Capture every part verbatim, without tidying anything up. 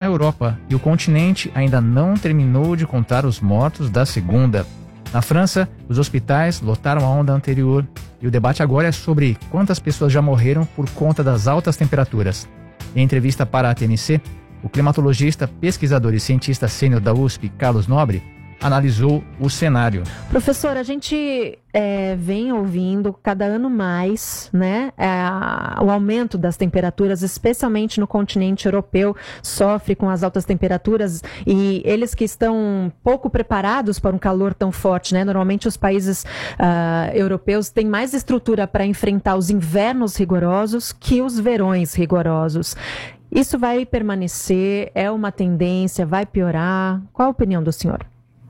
Europa e o continente ainda não terminou de contar os mortos da segunda. Na França, os hospitais lotaram a onda anterior e o debate agora é sobre quantas pessoas já morreram por conta das altas temperaturas. Em entrevista para a T N C, o climatologista, pesquisador e cientista sênior da U S P, Carlos Nobre, analisou o cenário. Professor, a gente é, vem ouvindo cada ano mais, né, é, o aumento das temperaturas, especialmente no continente europeu, sofre com as altas temperaturas e eles que estão pouco preparados para um calor tão forte, né? Normalmente os países uh, europeus têm mais estrutura para enfrentar os invernos rigorosos que os verões rigorosos. Isso vai permanecer? É uma tendência? Vai piorar? Qual a opinião do senhor?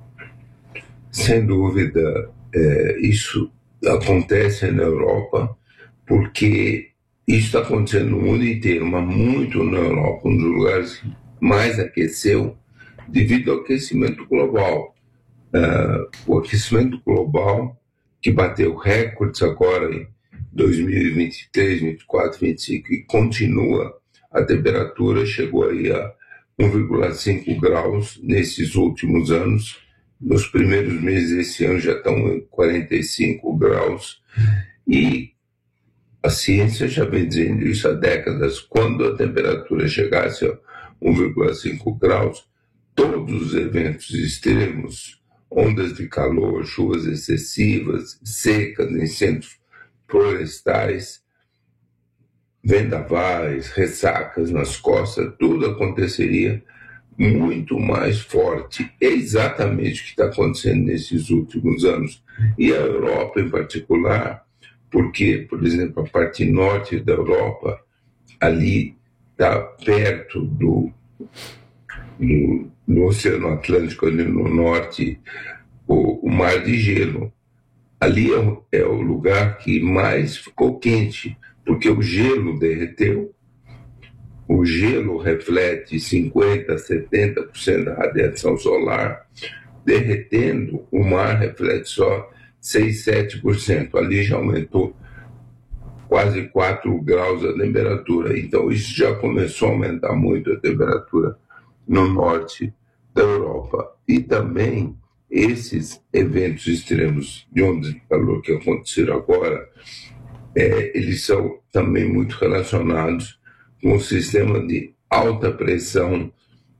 Sem dúvida, é, isso acontece na Europa porque isso está acontecendo no mundo inteiro, mas muito na Europa, um dos lugares que mais aqueceu devido ao aquecimento global. Uh, o aquecimento global, que bateu recordes agora em dois mil e vinte e três, vinte e quatro, vinte e cinco e continua, a temperatura chegou aí a um vírgula cinco graus nesses últimos anos. Nos primeiros meses desse ano já estão em quarenta e cinco graus e a ciência já vem dizendo isso há décadas. Quando a temperatura chegasse a um vírgula cinco graus, todos os eventos extremos, ondas de calor, chuvas excessivas, secas, incêndios florestais, vendavais, ressacas nas costas, tudo aconteceria muito mais forte. É exatamente o que está acontecendo nesses últimos anos. E a Europa em particular, porque, por exemplo, a parte norte da Europa, ali está perto do, do, do Oceano Atlântico, ali no norte, o, o Mar de Gelo. Ali é o, é o lugar que mais ficou quente, porque o gelo derreteu. O gelo reflete cinquenta por cento, setenta por cento da radiação solar. Derretendo, o mar reflete só seis, sete por cento. Ali já aumentou quase quatro graus a temperatura. Então, isso já começou a aumentar muito a temperatura no norte da Europa. E também, esses eventos extremos de ondas de calor que aconteceram agora, é, eles são também muito relacionados com o sistema de alta pressão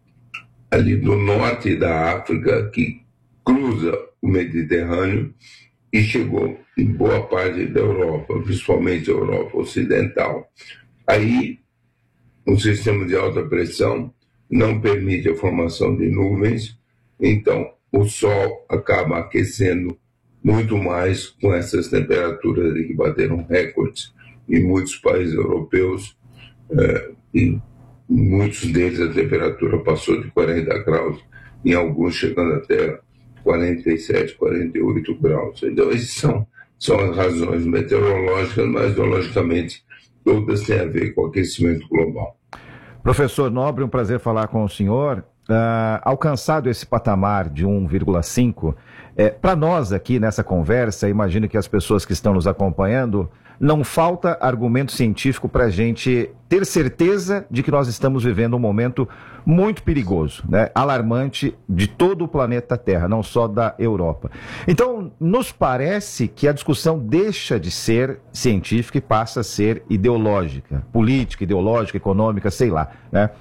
ali do norte da África, que cruza o Mediterrâneo e chegou em boa parte da Europa, principalmente a Europa Ocidental. Aí, um sistema de alta pressão não permite a formação de nuvens, então o Sol acaba aquecendo muito mais com essas temperaturas que bateram recordes em muitos países europeus. É, e muitos deles a temperatura passou de quarenta graus, em alguns chegando até quarenta e sete, quarenta e oito graus. Então, essas são, são as razões meteorológicas, mas logicamente todas têm a ver com o aquecimento global. Professor Nobre, um prazer falar com o senhor. Uh, alcançado esse patamar de um vírgula cinco, é, para nós aqui nessa conversa, imagino que as pessoas que estão nos acompanhando, não falta argumento científico para a gente ter certeza de que nós estamos vivendo um momento muito perigoso, né? Alarmante de todo o planeta Terra, não só da Europa. Então, nos parece que a discussão deixa de ser científica e passa a ser ideológica, política, ideológica, econômica, sei lá, né?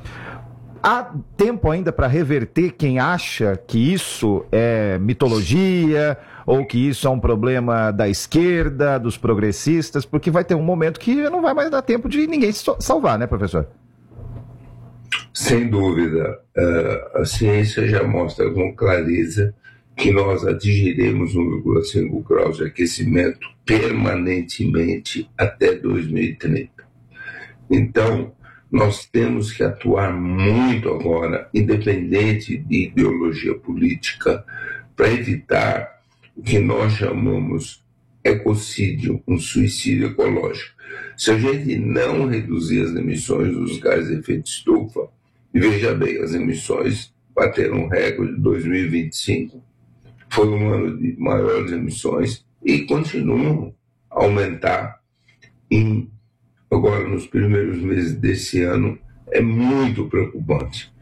Há tempo ainda para reverter quem acha que isso é mitologia ou que isso é um problema da esquerda, dos progressistas, porque vai ter um momento que não vai mais dar tempo de ninguém se salvar, né, professor? Sem dúvida. A ciência já mostra com clareza que nós atingiremos um vírgula cinco graus de aquecimento permanentemente até dois mil e trinta. Então, nós temos que atuar muito agora, independente de ideologia política, para evitar o que nós chamamos ecocídio, um suicídio ecológico. Se a gente não reduzir as emissões dos gases de efeito estufa, e veja bem, as emissões bateram um recorde de dois mil e vinte e cinco, foi um ano de maiores emissões e continuam a aumentar em agora nos primeiros meses desse ano. É muito preocupante.